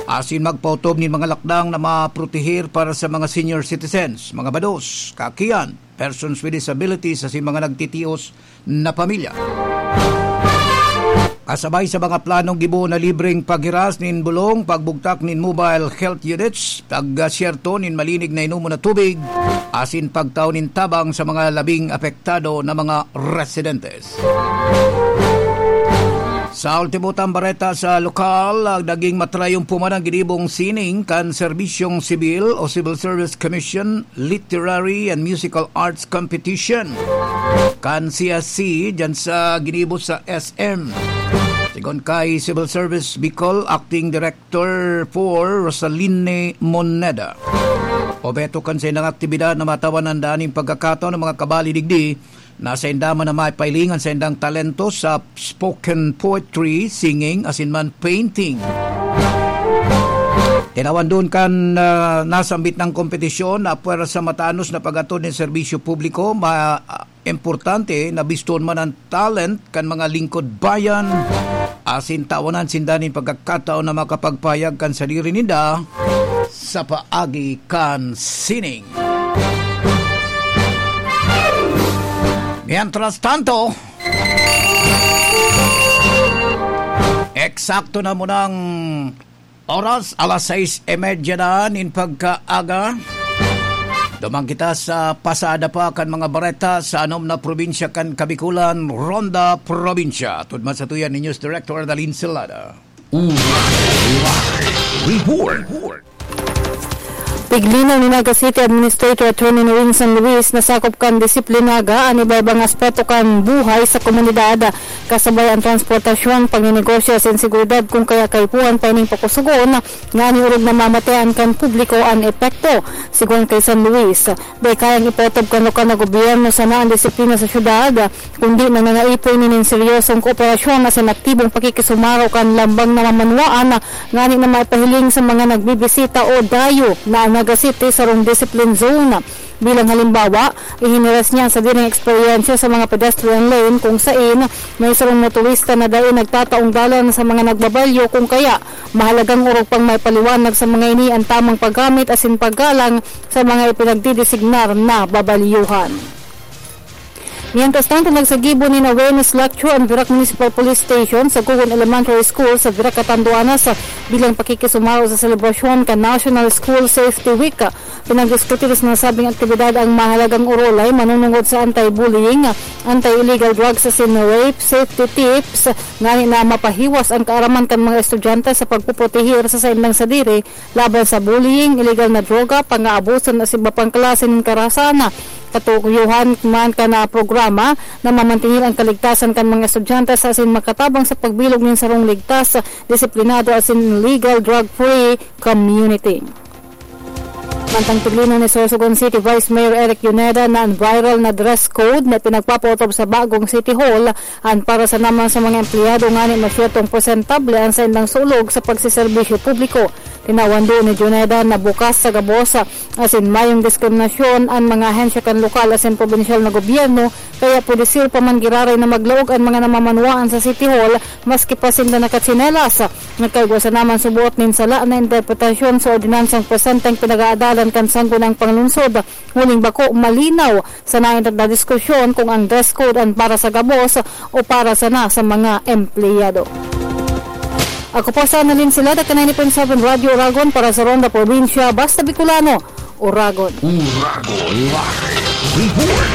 asin magpautob ni mga lakdang na maprotehir para sa mga senior citizens, mga bados, kakiyan, persons with disabilities asin mga nagtitios na pamilya. Kasabay sa mga planong gibo na libreng paghiras nin bulong, pagbugtak nin mobile health units, paggasyerto nin malinig na inumo na tubig, asin pagtaw nin tabang sa mga labing apektado na mga residentes. Sa ultimo tambareta sa lokal, naging matrayong pumanang ginibong sining kan Serbisyong Sibil o Civil Service Commission Literary and Musical Arts Competition kan CSC dyan sa ginibot sa SM. Sigon kay Civil Service Bicol Acting Director for Rosaline Moneda. Obeto kan sa inang aktibidad na matawanan daning pagkakataon ng mga kabali digdi nasa indaman na mapailingan sa indang talento sa spoken poetry, singing, asin man painting. Tinawan doon kan nasambit ng kompetisyon na puwera sa matanos na paghatod ng serbisyo publiko, importante na biston man ang talent kan mga lingkod bayan, asin tawanan sindanin pagkakataon na makapagpayag kan sadiri ninda sa paagi kan sining. Mientras tanto, eksakto na mo ng oras, alas 6:30 na nin pagkaaga. Dumang kita sa pasada pa kan mga bareta sa anom na probinsya kan Kabikulan, Ronda Probinsya. Tudman sa tuyan ni News Director Dalin Silada. Report. Piglinaw ni Naga City Administrator Attorney Winston Luis na sakop kan disiplinaga ang iba-ibang aspeto kan buhay sa komunidad, kasabay ang transportasyon, pagninegosyo sa seguridad kung kaya kaypuan pa ining pakusugon nga niurog na mamatayan kan publiko ang epekto. Sigon kay San Luis, day kayang ipotob kan lokal na gobyerno sa naan disiplina sa syudad, kundi nangangaipoy ninin seryosong kooperasyon na sa aktibong pakikisumaro kan lambang na mamanwaan nga ni na maipahiling sa mga nagbibisita o dayo na Naga City sa Rong Discipline Zone. Bilang halimbawa, ihiniras niya sa dining eksperyensya sa mga pedestrian lane kung saan may sarong motorista na dahil nagtataong dalan sa mga nagbabalyo kung kaya mahalagang urog pang may paliwanag sa mga ini ang tamang paggamit asin paggalang sa mga ipinagdidesignar na babalyuhan. Mientras tanto, nagsagibo ni awareness lecture ang Virac Municipal Police Station sa Gugon Elementary School sa Virac, Catanduanes bilang pakikisumaro sa selebrasyon ka National School Safety Week. Pinagdiskutir sa nasabing aktibidad ang mahalagang urolay manunungod sa anti-bullying, anti-illegal drugs as in rape, safety tips, ngani na mapahiwas ang kaaraman kan mga estudyante sa pagpuputihir sa saindang sadiri laban sa bullying, illegal na droga, pang-aabuson at iba pang klase ng karasana. Katuyuhan man ka na programa na mamantingil ang kaligtasan kan mga estudyante sa asin makatabang sa pagbilog ng sarong ligtas, disiplinado asin legal drug-free community. Mantang tiglino ni Sorsogon City Vice Mayor Eric Yuneda na ang viral na dress code na pinagpapotob sa bagong City Hall ang para sa naman sa mga empleyado nga ni masyetong presentable ang sa indang sulog sa pagsiservisyo publiko. Tinawan doon ni Yuneda na bukas sa gabos asin mayong diskriminasyon ang mga ahensya kan lokal asin probinsyal na gobyerno, kaya pudisir pa man giraray na maglaog ang mga namamanwaan sa City Hall maski pa sila nakatsinelas. Nagkaigwa sa naman subuot nin sala na interpretasyon sa ordinansang presenteng pinag-aadalan kan sanggunang panglungsod. Huling bako malinaw sa naindag na diskusyon kung ang dress code ang para sa gabos o para sa mga empleyado. Ako po sa Analin sila na 90.7 Radio Oragon para sa Ronda Probinsya, basta Bicolano, Oragon. Report.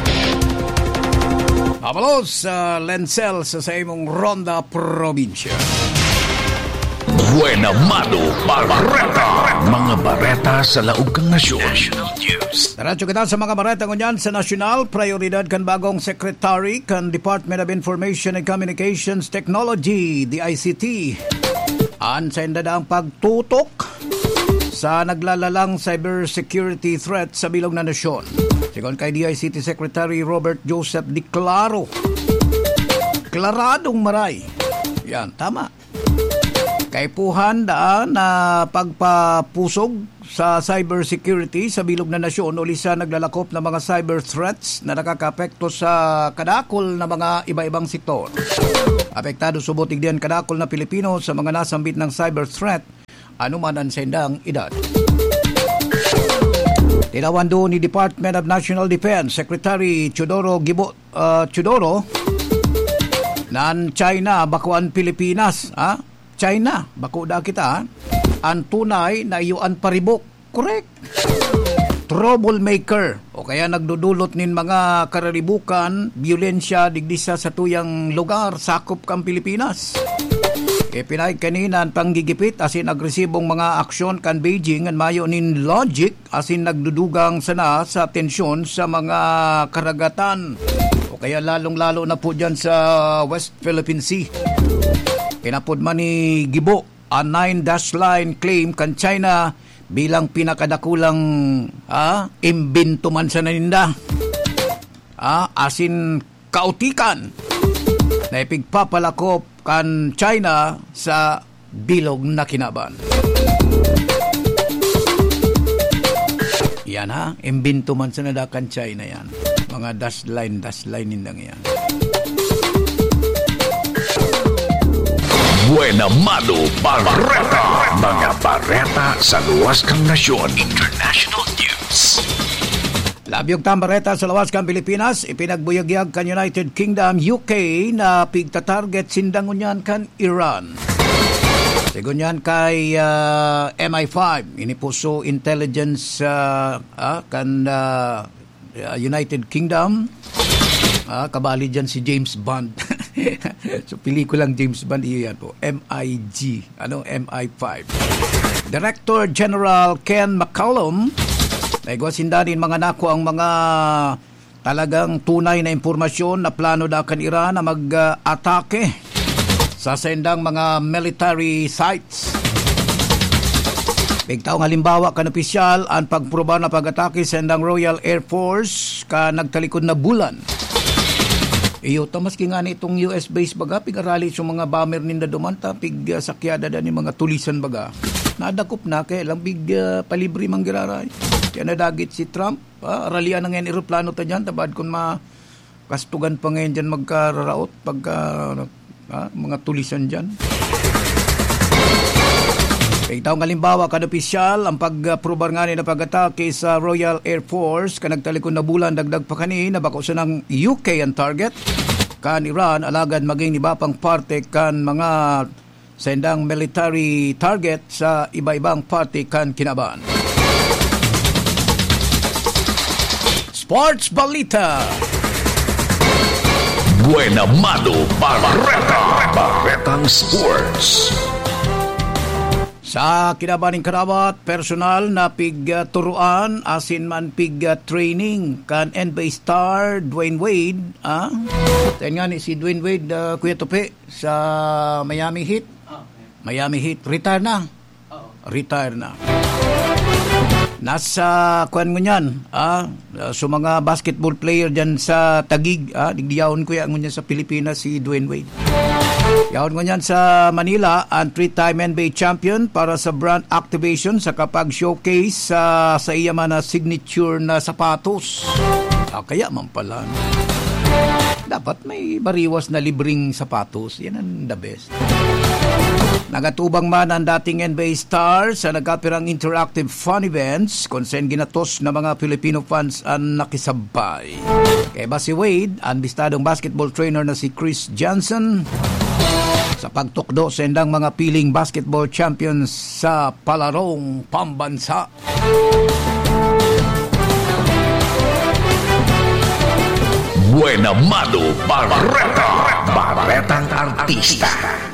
Abalos sa Lencel sa imong Ronda Probinsya. Buena Mano Barreta. Mga bareta sa laog kang nasyon. Diretso kita sa mga bareta ngunyan sa nasyonal. Prioridad kan bagong Secretary kan Department of Information and Communications Technology, DICT. Sa indadaang pagtutok sa naglalalang cybersecurity threat sa bilog na nasyon. Sigon kay DICT Secretary Robert Joseph Declaro. Klaradong maray. Yan, tama. Kaipuhan daan na pagpapusog sa cybersecurity sa bilog na nasyon o lisa naglalakop na mga cyber threats na nakakapekto sa kadakol na mga iba-ibang sektor. Apektado subotig diyan kadakol na Pilipino sa mga nasambit ng cyber threat anuman ang sendang edad. Tinawan doon ni Department of National Defense Secretary Teodoro Teodoro nan China bakuan Pilipinas. China, bako da kita. Ang tunay na iyuan paribok. Correct. Troublemaker o kaya nagdudulot nin mga kararibukan, biyolensya, digdisa sa tuyang lugar, sakop kang Pilipinas. Pinay kanina ang panggigipit asin agresibong mga aksyon kan Beijing ang mayo nin logic asin nagdudugang sana sa tensyon sa mga karagatan o kaya lalong-lalo na po dyan sa West Philippine Sea. Pinapod man ni Gibo ang 9-dash line claim kan China bilang pinakadakulang imbento man sa naninda. Asin kautikan na ipigpapalakop kan China sa bilog na kinaban. Yan imbento man sa nadakan China yan. Mga dash line nindang yan. Buena Mano Barreta. Mga bareta sa luwas kang nasyon. International News. Labyog tambareta sa lawas kang Pilipinas, ipinagbuyagyag kan United Kingdom, UK na pigta-target sindangunyan kan Iran. Sigunyan kay MI5, inipuso intelligence kan United Kingdom. Kabali dyan si James Bond. So, pelikulang James Bond, iyan po. MIG. MI5. Director General Ken McCallum, naigwasindanin mga nako ang mga talagang tunay na impormasyon na plano da kan Iran na mag-atake sa sendang mga military sites. Bigtaong halimbawa kan opisyal ang pagproba na pag-atake sa sendang Royal Air Force ka nagtalikod na bulan. Iyo tamas nga ni itong US base baga pigarali sa mga bomber ninda dumanta pig sakyada da ni mga tulisan baga. Nadakop na kay lang big palibre manggiraray. Kaya nadagit si Trump, ralian na ngayon aeroplano ta dyan, tabad kung makastugan pa ngayon dyan magkararaot pagka mga tulisan dyan. Itaong halimbawa kada opisyal ang pagprobar nga na pag-atake sa Royal Air Force kanagtalikod na bulan dagdag pa kanina bako sa ng UK ang target kan Iran alagad maging nibapang parte kan mga sendang military target sa iba-ibang parte kan kinaban. Sports Balita. Buena Mano Barreta. Barretang Sports. Sa kinabaning karabat, personal na pig-turuan, asin man pig-training kan NBA star Dwayne Wade. Tayo nga ni si Dwayne Wade, Kuya Tope, sa Miami Heat. Miami Heat, retire na. Nasa kuan mo niyan, so mga basketball player dyan sa Tagig, digdiyaon ko yan ngunyan sa Pilipinas si Dwayne Wade. Yaon ngunyan sa Manila, ang 3-time NBA champion para sa brand activation sa kapag showcase sa iya man na signature na sapatos. Kaya man pala. Dapat may bariwas na libreng sapatos. Yan ang the best. Nagatubang man ang dating NBA star sa nagkapirang interactive fun events kung saan ginatos na mga Filipino fans ang nakisabay. Kaya ba si Wade, ang bistadong basketball trainer na si Chris Johnson, sa pagtukdo sa endang mga piling basketball champions sa palarong pambansa. Buena Mano Barreta. Barretang Artista.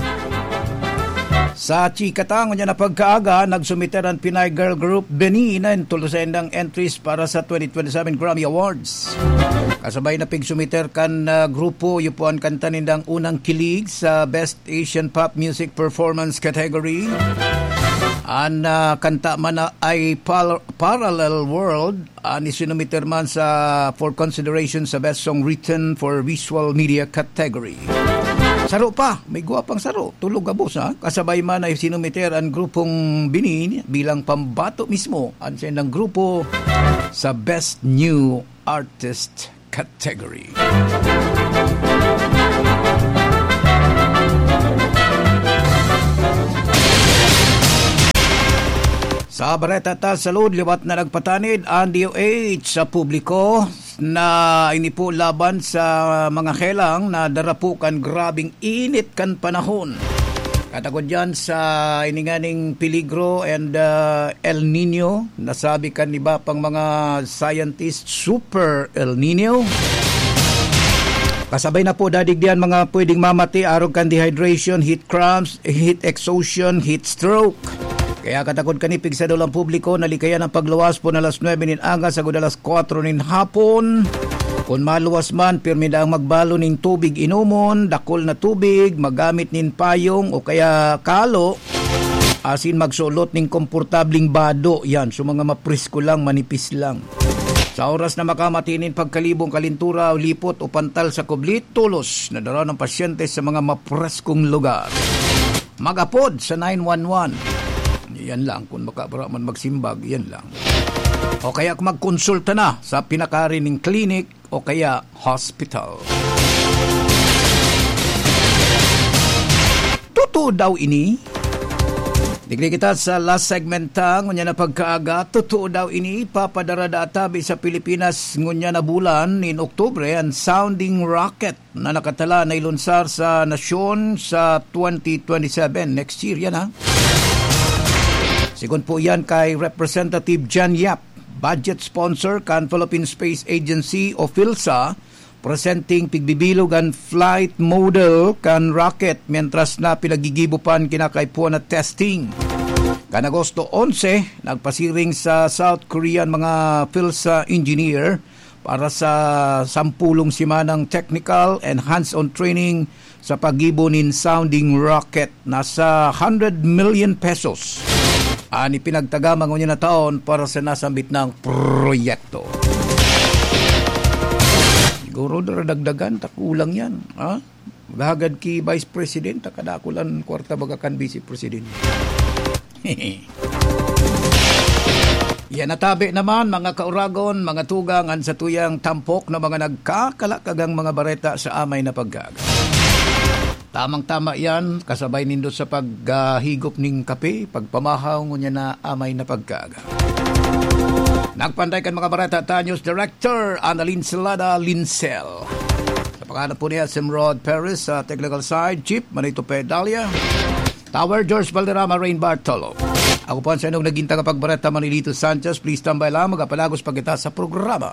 Sa chikatang niya na pagkaaga, nagsumiter ang Pinay Girl Group Benin na tulusendang entries para sa 2027 Grammy Awards. Kasabay na pigsumiter kan grupo yupuan kanta nindang unang kilig sa Best Asian Pop Music Performance category. Ang kanta man ay Parallel World, isinumiter man for consideration sa Best Song Written for Visual Media category. Saro pa, may guwapang saro. Tulog abos Kasabay man ay sinumiter ang grupong Benin bilang pambato mismo ang sendang grupo sa Best New Artist category. Sa Bareta ta salud, liwat na nagpatanid ang DOH sa publiko na inipo laban sa mga kelang na darapukan grabing init kan panahon. Katagod yan sa ininganing peligro and El Nino, nasabi kan iba pang mga scientists, Super El Nino. Kasabay na po dadigdian mga pwedeng mamati arog kan dehydration, heat cramps, heat exhaustion, heat stroke. Kaya katagod kanipig sa dulang publiko, nalikayan ang pagluwas po na alas 9 nin angas agad alas 4 nin hapon. Kung maluwas man, pirmi na ang magbalo ning tubig inumon, dakol na tubig, magamit nin payong o kaya kalo, asin magsulot ning komportabling bado, yan, so mga maprisko lang, manipis lang. Sa oras na makamatinin pagkalibong kalintura o lipot o pantal sa kublit, tulos na daraw ng pasyente sa mga mapreskong lugar. Magapod sa 911. Yan lang, kung makabara man magsimbag, yan lang. O kaya magkonsulta na sa pinakarining clinic o kaya hospital. Totoo daw ini? Digli kita sa last segment ngunya na pagkaaga, totoo daw ini, papadara databi sa Pilipinas ngunya na bulan in Oktubre ang sounding rocket na nakatala na ilunsar sa nasyon sa 2027. Next year yan ha. Sigun po yan kay Representative Jan Yap, budget sponsor kan Philippine Space Agency o PhilSA, presenting pigbibilog ang flight model kan rocket mientras na pinagigibupan kinakaipuan na testing. Kan Agosto 11, nagpasiring sa South Korean mga PhilSA engineer para sa 10 simanang technical and hands-on training sa paggibunin sounding rocket. Nasa 100 million pesos. Ani pinagtagamang ngunyan na taon para sa nasambit ng proyekto. Siguro dagdagan, takulang yan. Ha? Magahagad ki Vice President, takadakulan kwarta bagakan Vice President. Yan natabi naman mga kauragon, mga tugang an sa tuyang tampok na mga nagkakalakagang mga bareta sa amay na paggaga. Tamang-tama yan, kasabay nindot sa paghigop ning kape, pagpamahaw ngunya na amay na pagkaga. Nagpantay kan mga barata News Director, Annalyn Celada Lincel. Sa pangalan po niya, Simrod Perez sa technical side, Chief Manito Pedalia, Tower George Valderrama, Rain Bartolo. Ako po sa inong nagintang pagbarata Manilito Sanchez, please tambay lang, magapalagos pagkita sa programa.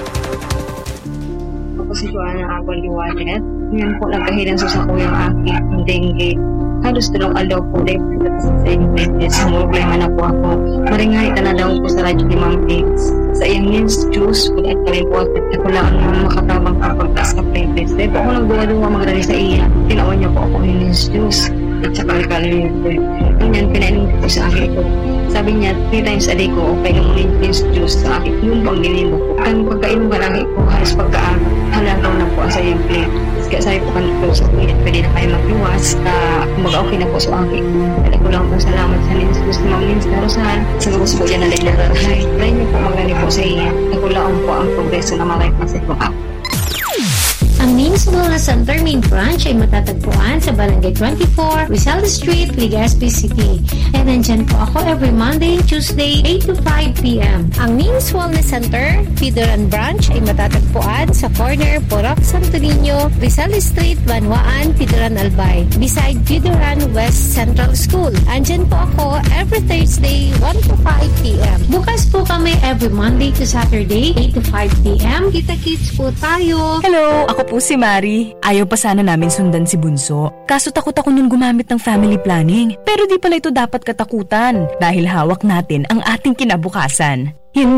Ako si Joanna Abol Liwanet. Ngayon po nagkahilan sa kuyang akit ng dengue. Halos tulong alaw po dahil sa business. Problema na po ako. Maringay ka na daw po sa radyo ni Ma'am Pigs. Sa iyang news juice, kung at kami po at ako lang ang makatabang kapagtas na playlist. Dahil po ako nagduwa-duwa magdali sa iya. Tinawan niya po ako yung news juice. At sa kali-kali po. Ganyan, pinainom po sa akin ito. Sabi niya, 3 times a day ko, okay, yung news juice sa akin. Yung pang nilimo ko. Ang pagkainom ka lang po, halos pagkaan, halagaw na po sa iyong plate. Kaya sabi po kanito sa kuya, pwede na kayo magluwas. Kumbaga okay na po sa akin. At ako lang po salamat sa news juice ni Ma'am Lins Narosan. Sa gabos po dyan na naglalarahay. Try niyo po magani po sa iya. Ako lang po ang progreso na makaipasit po ako. Ang Names Wellness Center Main Branch ay matatagpuan sa Barangay 24, Rizal Street, Legazpi City. And nandyan po ako every Monday and Tuesday, 8 to 5 p.m. Ang Names Wellness Center, Pidoran Branch ay matatagpuan sa corner Porok Santo Niño, Rizal Street, Banwaan, Pidoran Albay, beside Pidoran West Central School. Andyan po ako every Thursday, 1 to 5 p.m. Bukas po kami every Monday to Saturday, 8 to 5 p.m. Kita-kits po tayo. Hello, ako po si Mari. Ayaw pa sana namin sundan si Bunso. Kaso takot ako nun gumamit ng family planning. Pero di pala ito dapat katakutan dahil hawak natin ang ating kinabukasan. Hindi